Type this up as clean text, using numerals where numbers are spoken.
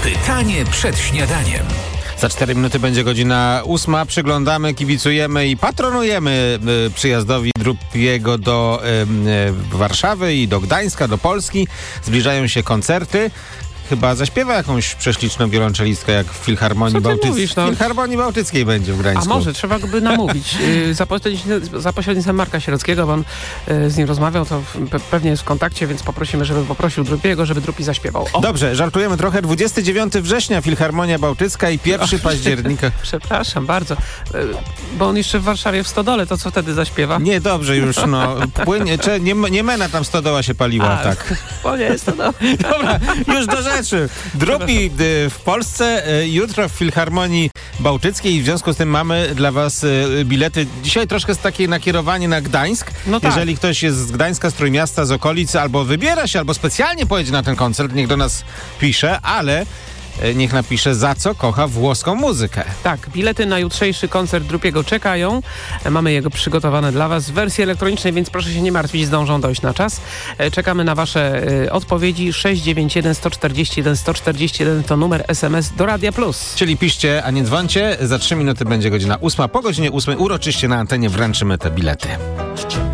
Pytanie przed śniadaniem. Za 4 minuty będzie godzina 8. Przyglądamy, kibicujemy i patronujemy przyjazdowi Drupiego do Warszawy i do Gdańska, do Polski. Zbliżają się koncerty. Chyba zaśpiewa jakąś prześliczną wiolonczelistkę, jak w Filharmonii Bałtyckiej. W Filharmonii Bałtyckiej będzie w Gdańsku. A może, trzeba by namówić. Za pośrednictwem Marka Sierockiego, bo on z nim rozmawiał, to pewnie jest w kontakcie, więc poprosimy, żeby poprosił Drupiego, żeby Drupi zaśpiewał. O! Dobrze, żartujemy trochę. 29 września Filharmonia Bałtycka i 1 października. Przepraszam bardzo, bo on jeszcze w Warszawie w Stodole, to co wtedy zaśpiewa? Nie, dobrze już, no. Płynie, nie mena tam stodoła się paliła, tak. Bo nie jest to Dobra, już do rzeczy. Drupi w Polsce, jutro w Filharmonii Bałtyckiej i w związku z tym mamy dla was bilety. Dzisiaj troszkę takie nakierowanie na Gdańsk. No tak. Jeżeli ktoś jest z Gdańska, z Trójmiasta, z okolicy, albo wybiera się, albo specjalnie pojedzie na ten koncert, niech do nas pisze, ale niech napisze, za co kocha włoską muzykę. Tak, bilety na jutrzejszy koncert Drupiego czekają. Mamy jego przygotowane dla was w wersji elektronicznej, więc proszę się nie martwić, zdążą dojść na czas. Czekamy na wasze odpowiedzi. 691 141 141 to numer SMS do Radia Plus. Czyli piszcie, a nie dzwońcie. Za 3 minuty będzie godzina 8. Po godzinie 8 uroczyście na antenie wręczymy te bilety.